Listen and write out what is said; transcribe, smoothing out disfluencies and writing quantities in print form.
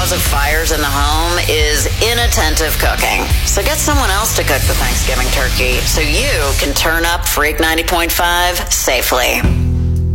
cause of fires in the home is inattentive cooking. So get someone else to cook the Thanksgiving turkey so you can turn up Freak 90.5 safely.